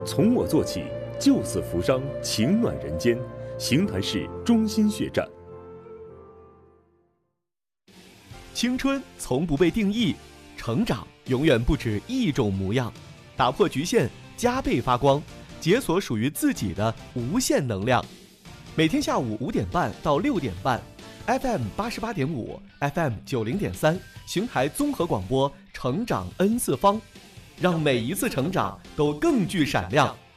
从我做起，救死扶伤，情暖人间。邢台市中心血站。 青春从不被定义，成长永远不止一种模样。打破局限，加倍发光，解锁属于自己的无限能量。每天下午5点半到6点半 ，FM 88.5 ，FM 90.3，邢台综合广播，成长 N 次方，让每一次成长都更具闪亮。